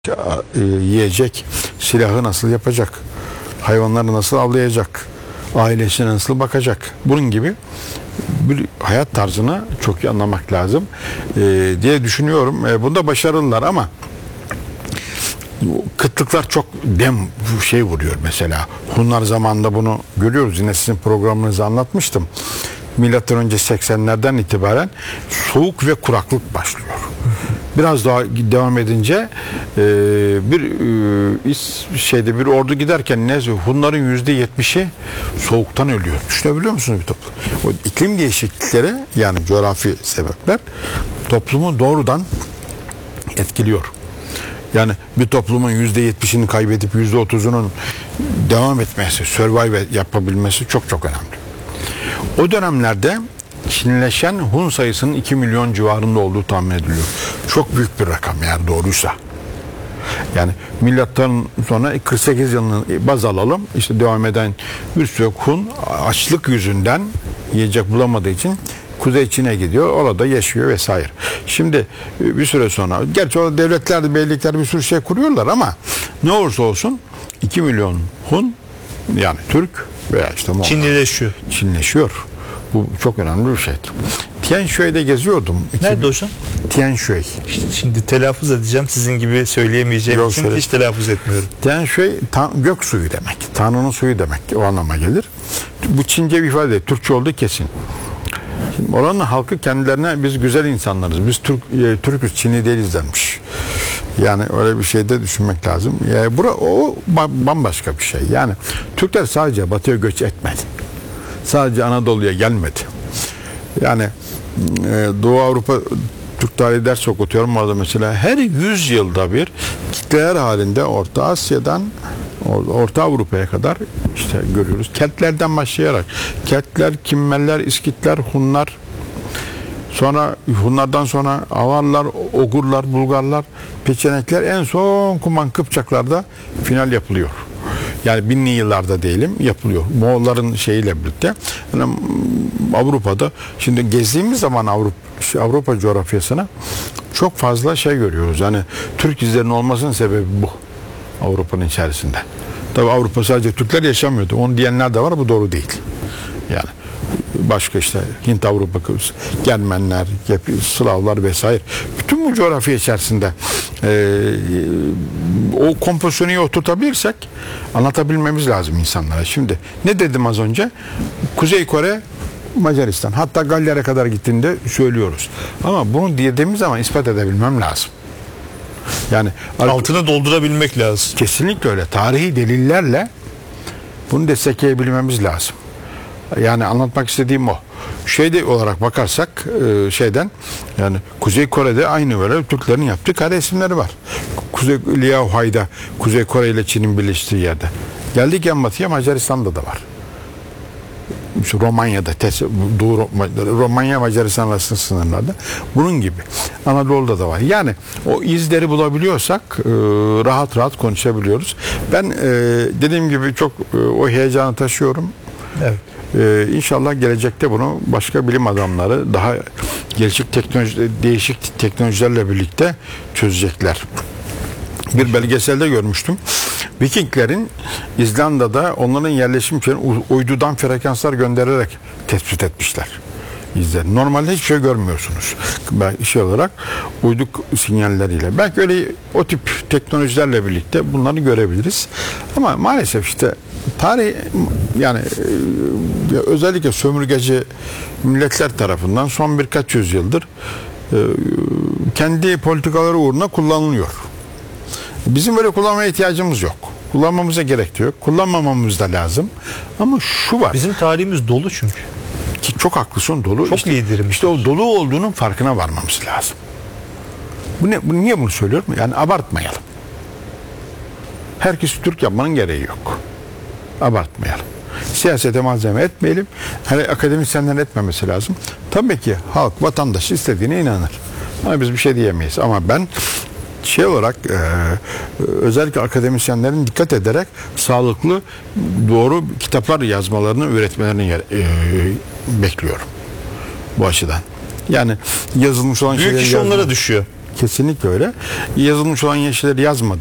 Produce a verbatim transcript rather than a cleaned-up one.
e, yiyecek, silahı nasıl yapacak, hayvanları nasıl avlayacak, ailesine nasıl bakacak, bunun gibi bir hayat tarzını çok iyi anlamak lazım e, diye düşünüyorum. E, bunda başarılılar ama kıtlıklar çok dem şey vuruyor mesela. Hunlar zamanında bunu görüyoruz. Yine sizin programınızı anlatmıştım. Milattan önce seksenlerden itibaren soğuk ve kuraklık başlıyor. Biraz daha devam edince e, bir e, şeyde bir ordu giderken ne Hunların yüzde yetmişi soğuktan ölüyor. Düşünebiliyor musunuz bir toplum? O iklim değişiklikleri, yani coğrafi sebepler toplumu doğrudan etkiliyor. Yani bir toplumun yüzde yetmişini kaybedip yüzde otuzunun devam etmesi, survive yapabilmesi çok çok önemli. O dönemlerde Çinleşen Hun sayısının iki milyon civarında olduğu tahmin ediliyor. Çok büyük bir rakam eğer doğruysa. Yani milattan sonra kırk sekiz yılını baz alalım. İşte devam eden bir sürü Hun açlık yüzünden yiyecek bulamadığı için Kuzey Çin'e gidiyor. Orada yaşıyor vesaire. Şimdi bir süre sonra, gerçi orada devletler, beylikler bir sürü şey kuruyorlar ama ne olursa olsun iki milyon Hun, yani Türk veya işte Moğol, Çinlileşiyor. Çinleşiyor. Bu çok önemli bir şeydir. Tian Shui'de geziyordum. Nerede hocam? Tian Shui. Şimdi telaffuz edeceğim, sizin gibi söyleyemeyeceğim Yok, için söyle. hiç telaffuz etmiyorum. Tian Shui tan- gök suyu demek. Tanrı'nın suyu demek. O anlama gelir. Bu Çince bir ifade. Türkçe olduğu kesin. Şimdi oranın halkı kendilerine biz güzel insanlarız, biz Türk, e, Türk'üz, Çinli değiliz demiş. Yani öyle bir şey de düşünmek lazım. Yani bura, o bambaşka bir şey. Yani Türkler sadece batıya göç etmedi. Sadece Anadolu'ya gelmedi. Yani e, Doğu Avrupa Türk tarihi ders okutuyorum orada mesela. Her yüz yılda bir kitleler halinde Orta Asya'dan Orta Avrupa'ya kadar işte görüyoruz. Keltlerden başlayarak Keltler, Kimmerler, İskitler, Hunlar, sonra Hunlardan sonra Avarlar, Ogurlar, Bulgarlar, Peçenekler, en son Kuman Kıpçaklar'da final yapılıyor. Yani binli yıllarda diyelim yapılıyor. Moğolların şeyiyle birlikte. Yani Avrupa'da şimdi gezdiğimiz zaman Avrupa, Avrupa coğrafyasına çok fazla şey görüyoruz. Yani Türk izlerinin olmasının sebebi bu. Avrupa'nın içerisinde. Tabii Avrupa sadece Türkler yaşamıyordu. Onu diyenler de var, bu doğru değil. Yani başka işte Hint, Avrupa, Germenler, Slavlar vesaire. Bütün bu coğrafya içerisinde e, o kompozisyonu oturtabilirsek anlatabilmemiz lazım insanlara. Şimdi ne dedim az önce? Kuzey Kore, Macaristan, hatta Galler'e kadar gittiğinde söylüyoruz. Ama bunu dediğimiz zaman ispat edebilmem lazım. Yani altını doldurabilmek lazım. Kesinlikle öyle. Tarihi delillerle bunu destekleyebilmemiz lazım. Yani anlatmak istediğim o. Şeyde olarak bakarsak şeyden, yani Kuzey Kore'de aynı böyle Türklerin yaptığı kare isimleri var. Kuzey Liaohai'da Kuzey Kore ile Çin'in birleştiği yerde. Geldik en batıya, Macaristan'da da var. İşte Romanya'da, Doğu Romanya Macaristan arasında sınırlarda. Bunun gibi. Anadolu'da da var. Yani o izleri bulabiliyorsak e, rahat rahat konuşabiliyoruz. Ben e, dediğim gibi çok e, o heyecanı taşıyorum. Evet. Ee, İnşallah gelecekte bunu başka bilim adamları daha gelişik teknoloji, değişik teknolojilerle birlikte çözecekler. Bir belgeselde görmüştüm. Vikinglerin İzlanda'da onların yerleşim için uydudan frekanslar göndererek tespit etmişler. İzler. Normalde hiçbir şey görmüyorsunuz. Şey olarak uydu sinyalleriyle. Belki öyle o tip teknolojilerle birlikte bunları görebiliriz. Ama maalesef işte tarih, yani e, özellikle sömürgeci milletler tarafından son birkaç yüzyıldır e, kendi politikaları uğruna kullanılıyor. Bizim böyle kullanmaya ihtiyacımız yok. Kullanmamıza gerek yok. Kullanmamamız da lazım. Ama şu var. Bizim tarihimiz dolu çünkü. Ki çok haklısın, dolu. Çok işte, liderim. İşte o dolu olduğunun farkına varmamız lazım. Bu ne, bu, niye bunu söylüyorum? Yani abartmayalım. Herkesi Türk yapmanın gereği yok. Abartmayalım. Siyasete malzeme etmeyelim. Hele akademisyenlerin etmemesi lazım. Tabii ki halk, vatandaş istediğine inanır. Ama biz bir şey diyemeyiz. Ama ben şey olarak e, özellikle akademisyenlerin dikkat ederek sağlıklı, doğru kitaplar yazmalarını, üretmelerini e, bekliyorum bu açıdan. Yani yazılmış olan büyük şeyleri iş yazma. onlara düşüyor. Kesinlikle öyle. Yazılmış olan şeyleri yazmadı.